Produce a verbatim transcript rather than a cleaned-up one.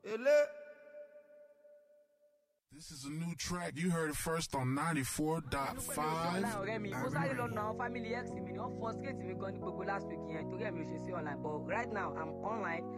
This is a new track. You heard it first on ninety-four point five. Family X mi ni wọ́n frustrate mi gan ní gbogbo last week yẹn torí ẹ̀ mi ò ṣe sí online but right now I'm online